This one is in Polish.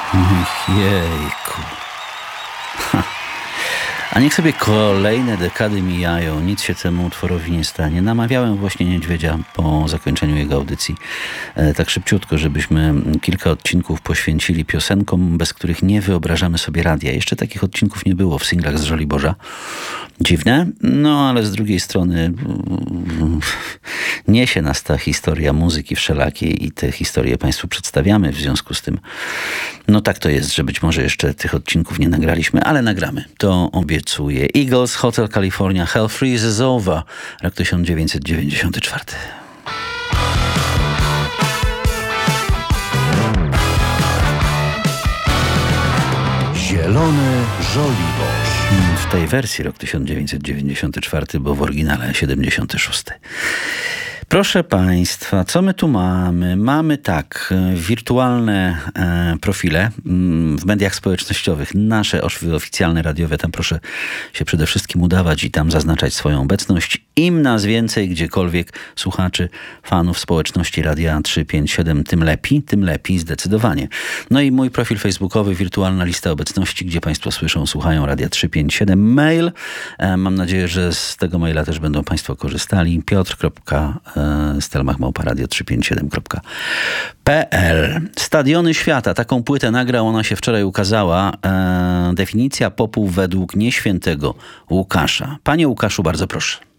Jejku. Ha. A niech sobie kolejne dekady mijają, nic się temu utworowi nie stanie. Namawiałem właśnie Niedźwiedzia po zakończeniu jego audycji tak szybciutko, żebyśmy kilka odcinków poświęcili piosenkom, bez których nie wyobrażamy sobie radia. Jeszcze takich odcinków nie było w singlach z Żoliborza. Dziwne, no ale z drugiej strony niesie nas ta historia muzyki wszelakiej i te historie Państwu przedstawiamy. W związku z tym, no tak to jest, że być może jeszcze tych odcinków nie nagraliśmy, ale nagramy. To obiecuję. Eagles, Hotel California, Hell Freezes Over, rok 1994. Zielony Żoliborz. W tej wersji rok 1994, bo w oryginale 76. Proszę Państwa, co my tu mamy? Mamy tak, wirtualne profile w mediach społecznościowych, nasze oficjalne radiowe, tam proszę się przede wszystkim udawać i tam zaznaczać swoją obecność. Im nas więcej gdziekolwiek słuchaczy, fanów społeczności Radia 357, tym lepiej zdecydowanie. No i mój profil facebookowy, wirtualna lista obecności, gdzie Państwo słyszą, słuchają Radia 357. Mail, mam nadzieję, że z tego maila też będą Państwo korzystali. piotr.stelmach@radio357.pl. Stadiony świata. Taką płytę nagrał, ona się wczoraj ukazała. Definicja popu według nieświętego Łukasza. Panie Łukaszu, bardzo proszę.